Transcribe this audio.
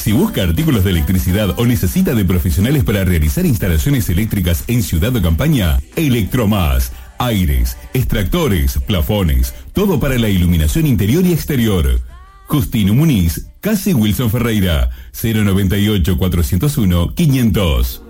Si busca artículos de electricidad o necesita de profesionales para realizar instalaciones eléctricas en ciudad o campaña, Electromás. Aires, extractores, plafones, todo para la iluminación interior y exterior. Justino Muniz, Casi Wilson Ferreira, 098 401 500.